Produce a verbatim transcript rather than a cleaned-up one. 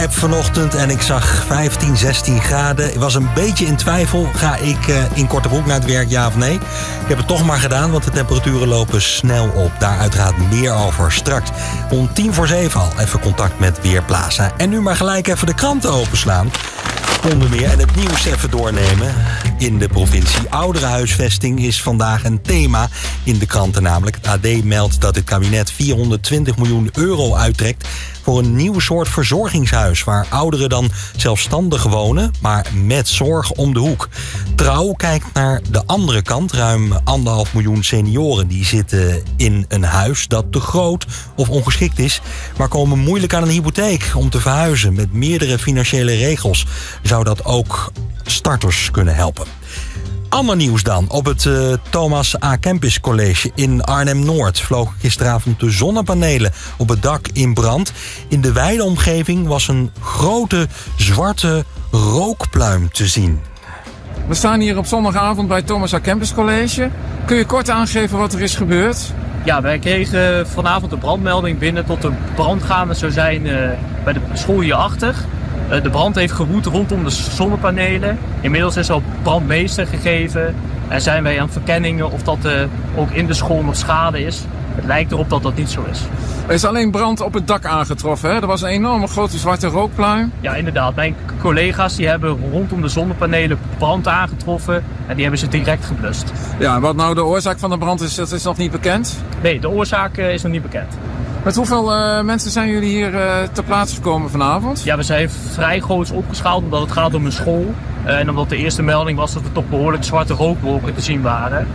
App vanochtend en ik zag vijftien, zestien graden. Ik was een beetje in twijfel. Ga ik uh, in korte broek naar het werk, ja of nee? Ik heb het toch maar gedaan, want de temperaturen lopen snel op. Daar uiteraard meer over straks. Om tien voor zeven al even contact met Weerplaza. En nu maar gelijk even de kranten openslaan. Onder meer en het nieuws even doornemen in de provincie. Ouderenhuisvesting is vandaag een thema in de kranten namelijk. Het A D meldt dat het kabinet vierhonderdtwintig miljoen euro uittrekt voor een nieuw soort verzorgingshuis, waar ouderen dan zelfstandig wonen, maar met zorg om de hoek. Trouw kijkt naar de andere kant. Ruim anderhalf miljoen senioren die zitten in een huis dat te groot of ongeschikt is, maar komen moeilijk aan een hypotheek om te verhuizen. Met meerdere financiële regels zou dat ook starters kunnen helpen. Ander nieuws dan. Op het uh, Thomas A. Kempis College in Arnhem-Noord vlogen gisteravond de zonnepanelen op het dak in brand. In de wijde omgeving was een grote zwarte rookpluim te zien. We staan hier op zondagavond bij Thomas A. Kempis College. Kun je kort aangeven wat er is gebeurd? Ja, wij kregen vanavond een brandmelding binnen tot de brand gaande zou zijn uh, bij de school hierachter. De brand heeft gewoed rondom de zonnepanelen. Inmiddels is al brandmeester gegeven. En zijn wij aan verkenningen of dat uh, ook in de school nog schade is. Het lijkt erop dat dat niet zo is. Er is alleen brand op het dak aangetroffen, hè? Er was een enorme grote zwarte rookpluim. Ja, inderdaad. Mijn collega's die hebben rondom de zonnepanelen brand aangetroffen. En die hebben ze direct geblust. Ja, wat nou de oorzaak van de brand is, dat is nog niet bekend? Nee, de oorzaak uh, is nog niet bekend. Met hoeveel uh, mensen zijn jullie hier uh, ter plaatse gekomen vanavond? Ja, we zijn vrij groots opgeschaald omdat het gaat om een school. Uh, en omdat de eerste melding was dat er toch behoorlijk zwarte rookwolken te zien waren.